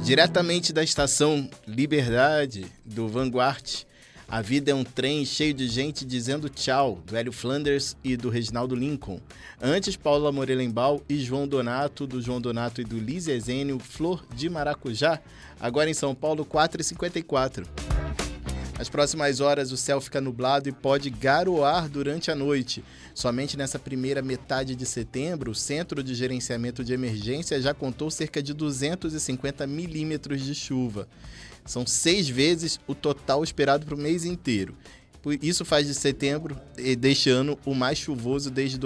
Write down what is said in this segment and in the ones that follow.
Diretamente da estação Liberdade, do Vanguard, A Vida é um Trem cheio de gente dizendo tchau, do Hélio Flanders e do Reginaldo Lincoln. Antes, Paula Morelenbaum e João Donato, do João Donato e do Liz Ezênio, Flor de Maracujá. Agora em São Paulo, 4h54. Nas próximas horas, o céu fica nublado e pode garoar durante a noite. Somente nessa primeira metade de setembro, o Centro de Gerenciamento de Emergência já contou cerca de 250 milímetros de chuva. São 6 vezes o total esperado para o mês inteiro. Isso faz de setembro deste ano o mais chuvoso desde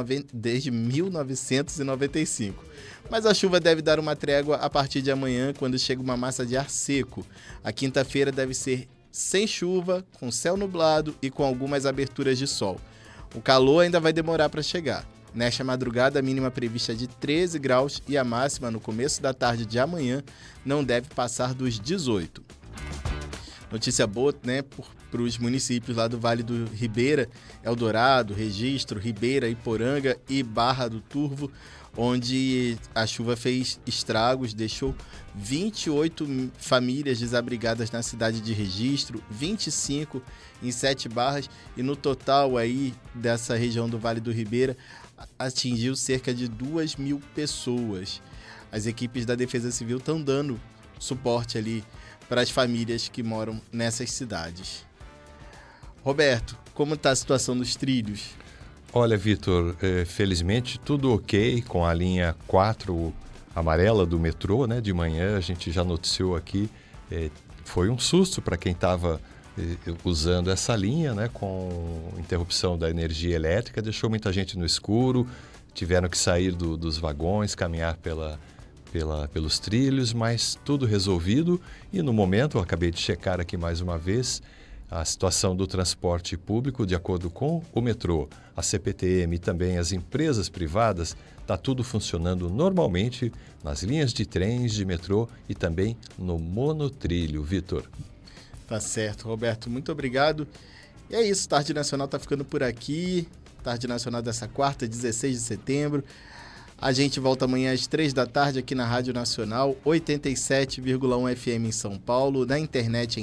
1995. Mas a chuva deve dar uma trégua a partir de amanhã, quando chega uma massa de ar seco. A quinta-feira deve ser sem chuva, com céu nublado e com algumas aberturas de sol. O calor ainda vai demorar para chegar. Nesta madrugada, a mínima prevista é de 13 graus e a máxima no começo da tarde de amanhã não deve passar dos 18. Notícia boa, né, para os municípios lá do Vale do Ribeira, Eldorado, Registro, Ribeira, Iporanga e Barra do Turvo, onde a chuva fez estragos, deixou 28 famílias desabrigadas na cidade de Registro, 25 em 7 barras, e no total aí dessa região do Vale do Ribeira atingiu cerca de 2.000 pessoas. As equipes da Defesa Civil estão dando suporte ali para as famílias que moram nessas cidades. Roberto, como está a situação dos trilhos? Olha, Vitor, felizmente tudo ok com a linha 4 amarela do metrô, né? De manhã a gente já noticiou aqui, foi um susto para quem estava usando essa linha, né? Com interrupção da energia elétrica, deixou muita gente no escuro, tiveram que sair dos vagões, caminhar pelos trilhos, mas tudo resolvido. E no momento, eu acabei de checar aqui mais uma vez, a situação do transporte público, de acordo com o metrô, a CPTM e também as empresas privadas, está tudo funcionando normalmente nas linhas de trens, de metrô e também no monotrilho, Vitor. Tá certo, Roberto, muito obrigado. E é isso, Tarde Nacional está ficando por aqui. Tarde Nacional dessa quarta, 16 de setembro. A gente volta amanhã às 3 da tarde aqui na Rádio Nacional, 87,1 FM em São Paulo, na internet em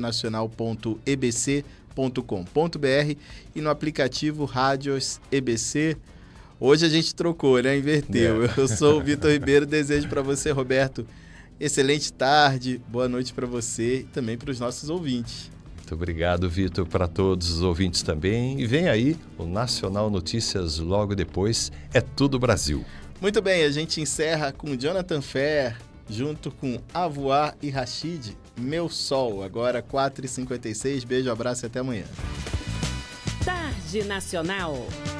radionacional.ebc.com.br e no aplicativo Rádios EBC. Hoje a gente trocou, né? Inverteu. Eu sou o Vitor Ribeiro, desejo para você, Roberto, excelente tarde, boa noite para você e também para os nossos ouvintes. Muito obrigado, Vitor, para todos os ouvintes também. E vem aí o Nacional Notícias logo depois, É Tudo Brasil. Muito bem, a gente encerra com Jonathan Fer, junto com Avoar e Rashid, Meu Sol, agora 4h56. Beijo, abraço e até amanhã. Tarde Nacional.